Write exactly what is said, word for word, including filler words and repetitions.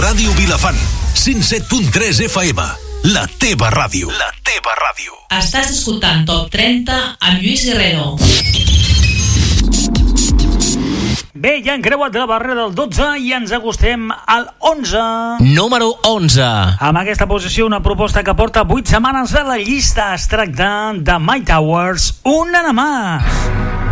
Ràdio Vilafant, cent set punt tres F M. La teva ràdio. La teva ràdio. Estàs escoltant Top trenta amb Lluís Guerrero. Bé, ja hem creuat la barrera del dotze i ens acostem al onze. Número onze. Amb aquesta posició, una proposta que porta vuit setmanes a la llista. Es tracta de My Towers, Una nada más.